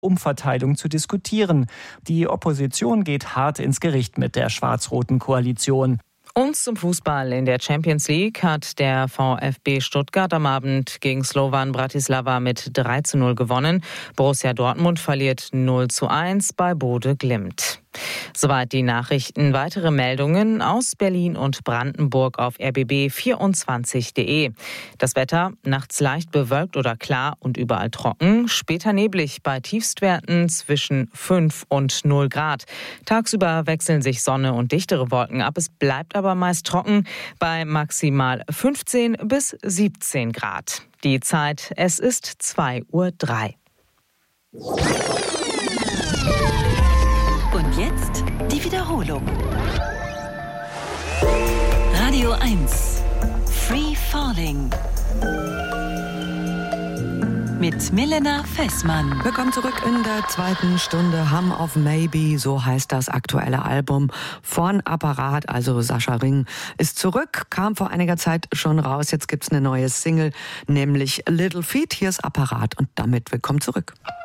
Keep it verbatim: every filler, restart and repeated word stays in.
Umverteilung zu diskutieren. Die Opposition geht hart ins Gericht mit der schwarz-roten Koalition. Und zum Fußball. In der Champions League hat der VfB Stuttgart am Abend gegen Slovan Bratislava mit drei zu null gewonnen. Borussia Dortmund verliert null zu eins bei Bode Glimt. Soweit die Nachrichten. Weitere Meldungen aus Berlin und Brandenburg auf r b b vierundzwanzig punkt d e. Das Wetter nachts leicht bewölkt oder klar und überall trocken. Später neblig bei Tiefstwerten zwischen fünf und null Grad. Tagsüber wechseln sich Sonne und dichtere Wolken ab. Es bleibt aber meist trocken bei maximal fünfzehn bis siebzehn Grad. Die Zeit, es ist zwei Uhr drei. Und jetzt die Wiederholung. Radio eins. Free Falling. Mit Milena Fessmann. Willkommen zurück in der zweiten Stunde. Hum of Maybe, so heißt das aktuelle Album von Apparat. Also Sascha Ring ist zurück, kam vor einiger Zeit schon raus. Jetzt gibt's eine neue Single, nämlich Little Feat. Hier ist Apparat und damit willkommen zurück.